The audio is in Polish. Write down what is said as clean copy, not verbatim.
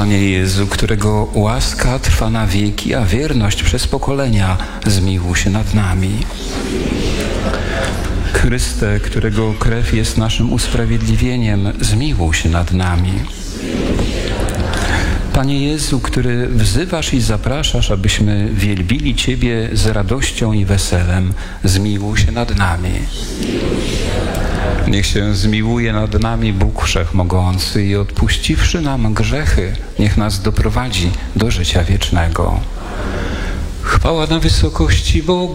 Panie Jezu, którego łaska trwa na wieki, a wierność przez pokolenia, zmiłuj się nad nami. Chryste, którego krew jest naszym usprawiedliwieniem, zmiłuj się nad nami. Panie Jezu, który wzywasz i zapraszasz, abyśmy wielbili Ciebie z radością i weselem, zmiłuj się nad nami. Niech się zmiłuje nad nami Bóg Wszechmogący i odpuściwszy nam grzechy, niech nas doprowadzi do życia wiecznego. Chwała na wysokości Bogu.